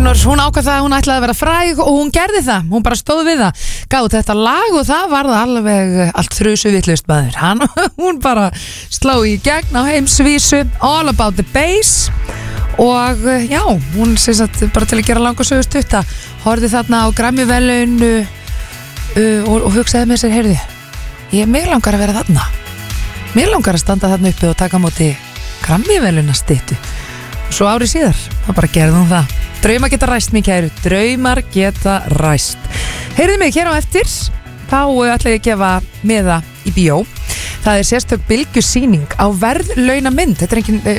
Connor, hún ákvað það að hún ætlaði að vera fræg og hún gerði það, hún bara stóð við það, gáði þetta lag og það var það alveg allt þrusu vitlaust maður. Hún bara sló í gegn á heimsvísu, All About the Bass og já, hún sem sagt bara til að gera langa sögu stutta, horfði þarna á Grammy-verðlaun og hugsaði með sér, heyrðu, mig langar að vera þarna, mig langar að standa þarna uppi og taka á móti Grammy-verðlauna styttu. Svo árið síðar, þá bara gerðum það. Draumar geta ræst, mín kæru, draumar geta ræst. Heyrðu mig, hér á eftir, þá ætla ég að gefa miða í bíó. Það sérstök bylgjusýning á verðlaunamynd. Þetta engin